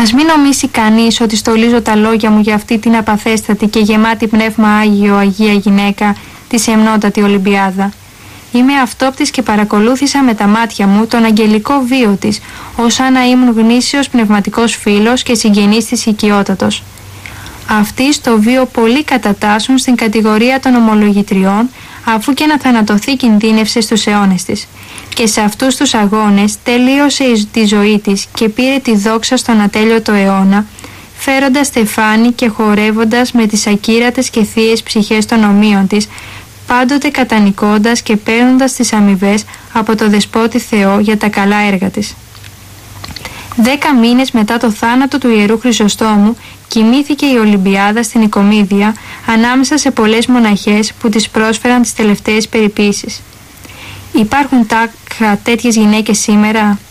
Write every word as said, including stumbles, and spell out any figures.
Ας μην νομίσει κανείς ότι στολίζω τα λόγια μου για αυτή την απαθέστατη και γεμάτη πνεύμα Άγιο Αγία γυναίκα τη σεμνότατη Ολυμπιάδα. Είμαι αυτόπτης και παρακολούθησα με τα μάτια μου τον αγγελικό βίο της, ως αν να ήμουν γνήσιος πνευματικός φίλος και συγγενής της οικειότατος. Αυτοί στο βίο πολύ κατατάσσουν στην κατηγορία των ομολογητριών, αφού και να θανατωθεί κινδύνευσε στους αιώνες της. Και σε αυτούς τους αγώνες τελείωσε τη ζωή της και πήρε τη δόξα στον ατέλειωτο αιώνα, φέροντας στεφάνι και χορεύοντας με τις ακύρατες και θείες ψυχές των ομοίων της, πάντοτε κατανικώντας και παίρνοντας τις αμοιβές από το Δεσπότη Θεό για τα καλά έργα της. Δέκα μήνες μετά το θάνατο του Ιερού Χρυσοστόμου κοιμήθηκε η Ολυμπιάδα στην Οικομίδια ανάμεσα σε πολλές μοναχές που της πρόσφεραν τις τελευταίες περιποίησεις. Υπάρχουν τάχα τέτοιες γυναίκες σήμερα?